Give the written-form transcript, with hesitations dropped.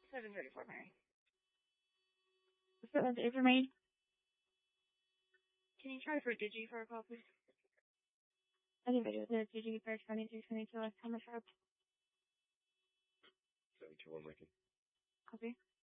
734, Mary. 7-8 for me. Can you try for Digi for a call, please? I think I do the Digi for 2222 last time I tried. 721 Lincoln. Copy.